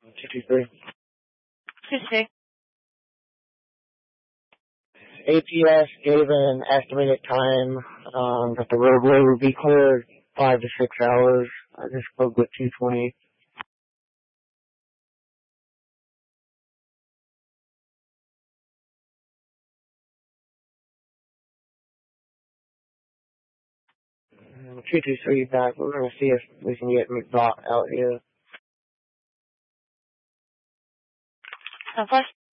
223. 2-2. APS gave an estimated time that the roadway would be cleared 5 to 6 hours. I just spoke with 220. And 223 back. We're going to see if we can get McDot out here. Southwest.